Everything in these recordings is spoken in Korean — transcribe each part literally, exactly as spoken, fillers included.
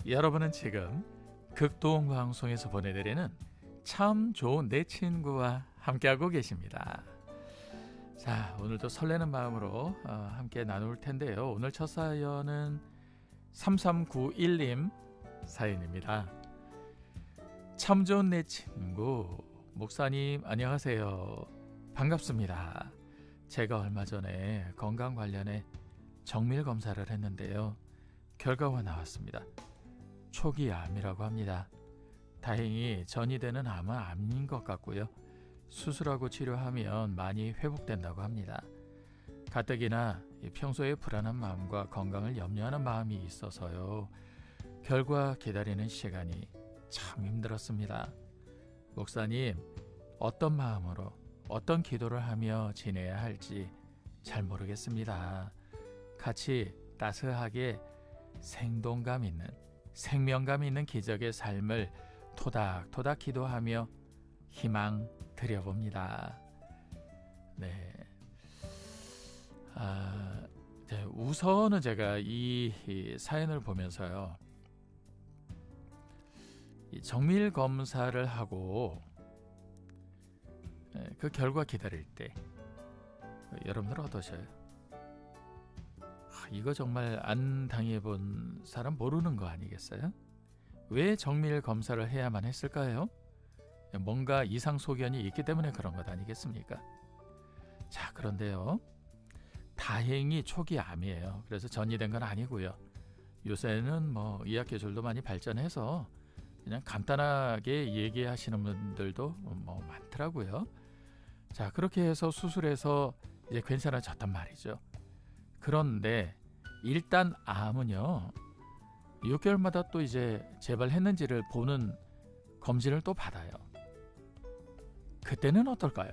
여러분은 지금 극동 방송에서 보내드리는 참 좋은 내 친구와 함께하고 계십니다. 자, 오늘도 설레는 마음으로 어, 함께 나눌 텐데요. 오늘 첫 사연은 삼삼구일 님 사연입니다. 참 좋은 내 친구, 목사님 안녕하세요. 반갑습니다. 제가 얼마 전에 건강 관련해 정밀 검사를 했는데요. 결과가 나왔습니다. 초기 암이라고 합니다. 다행히 전이되는 암은 아닌 것 같고요. 수술하고 치료하면 많이 회복된다고 합니다. 가뜩이나 평소에 불안한 마음과 건강을 염려하는 마음이 있어서요. 결과 기다리는 시간이 참 힘들었습니다. 목사님, 어떤 마음으로 어떤 기도를 하며 지내야 할지 잘 모르겠습니다. 같이 따스하게 생동감 있는, 생명감 있는 기적의 삶을 토닥토닥 기도하며 희망 드려봅니다. 네. 아, 네, 우선은 제가 이, 이 사연을 보면서요. 이 정밀 검사를 하고 그 결과 기다릴 때 여러분들 어떠셔요? 아, 이거 정말 안 당해본 사람 모르는 거 아니겠어요? 왜 정밀 검사를 해야만 했을까요? 뭔가 이상 소견이 있기 때문에 그런 것 아니겠습니까? 자, 그런데요. 다행히 초기 암이에요. 그래서 전이된 건 아니고요. 요새는 뭐 의학 기술도 많이 발전해서 그냥 간단하게 얘기하시는 분들도 뭐 많더라고요. 자, 그렇게 해서 수술해서 이제 괜찮아졌단 말이죠. 그런데 일단 암은요, 육 개월마다 또 이제 재발했는지를 보는 검진을 또 받아요. 그때는 어떨까요?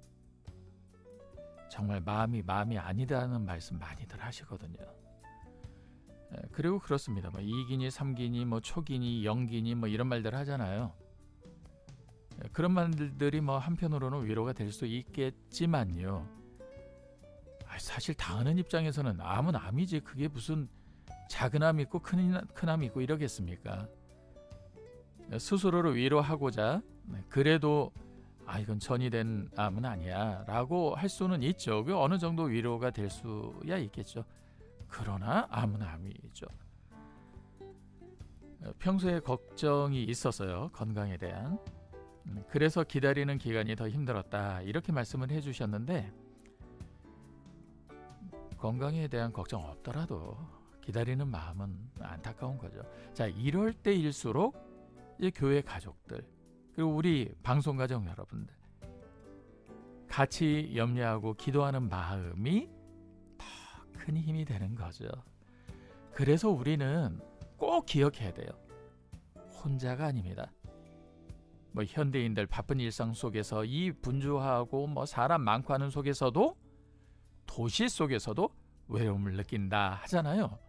정말 마음이 마음이 아니다는 말씀 많이들 하시거든요. 그리고 그렇습니다. 뭐 이 기니, 삼 기니, 뭐 초기니, 영 기니 뭐 이런 말들 하잖아요. 그런 말들이 뭐 한편으로는 위로가 될 수 있겠지만요. 사실 당하는 입장에서는 암은 암이지 그게 무슨 작은 암이 있고 큰, 큰 암이 있고 이러겠습니까? 스스로를 위로하고자 그래도 아 이건 전이된 암은 아니야 라고 할 수는 있죠. 그 어느 정도 위로가 될 수야 있겠죠. 그러나 암은 암이죠. 평소에 걱정이 있었어요. 건강에 대한. 그래서 기다리는 기간이 더 힘들었다 이렇게 말씀을 해주셨는데, 건강에 대한 걱정 없더라도 기다리는 마음은 안타까운 거죠. 자, 이럴 때일수록 이제 교회 가족들 그리고 우리 방송 가족 여러분들 같이 염려하고 기도하는 마음이 더 큰 힘이 되는 거죠. 그래서 우리는 꼭 기억해야 돼요. 혼자가 아닙니다. 뭐 현대인들 바쁜 일상 속에서 이 분주하고 뭐 사람 많고 하는 속에서도 도시 속에서도 외로움을 느낀다 하잖아요.